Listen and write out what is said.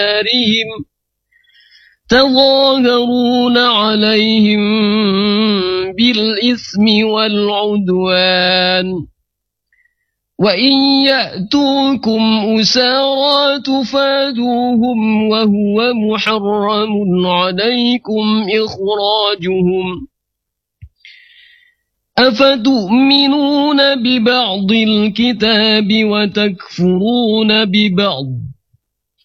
تظاهرون عليهم بالإثم والعدوان وإن يأتوكم أسارى تفادوهم وهو محرم عليكم إخراجهم أفتؤمنون ببعض الكتاب وتكفرون ببعض